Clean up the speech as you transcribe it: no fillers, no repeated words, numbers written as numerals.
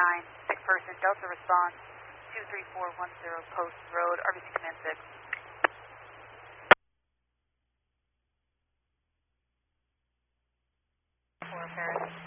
sick person, Delta response, 23410 Post Road, RBC Command 6. For Paris.